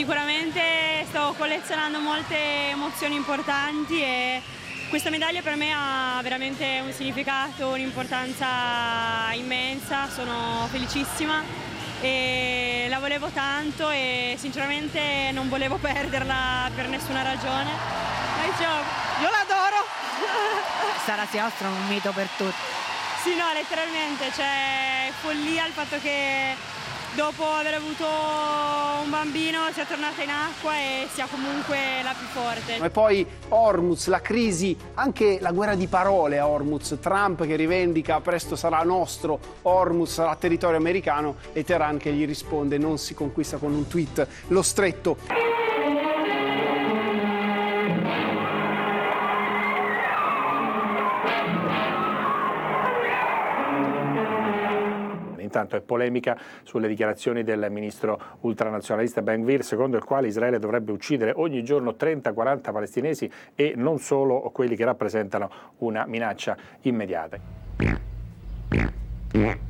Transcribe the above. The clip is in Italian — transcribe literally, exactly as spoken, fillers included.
sicuramente sto collezionando molte emozioni importanti e questa medaglia per me ha veramente un significato, un'importanza immensa, sono felicissima e la volevo tanto e sinceramente non volevo perderla per nessuna ragione. Io l'adoro! Sara Siostro è un mito per tutti. Sì, no, letteralmente, c'è follia il fatto che dopo aver avuto un bambino sia tornata in acqua e sia comunque la più forte. E poi Hormuz, la crisi, anche la guerra di parole a Hormuz, Trump che rivendica presto sarà nostro, Hormuz sarà territorio americano e Teheran che gli risponde non si conquista con un tweet lo stretto. Intanto è polemica sulle dichiarazioni del ministro ultranazionalista Ben Gvir, secondo il quale Israele dovrebbe uccidere ogni giorno trenta quaranta palestinesi e non solo quelli che rappresentano una minaccia immediata.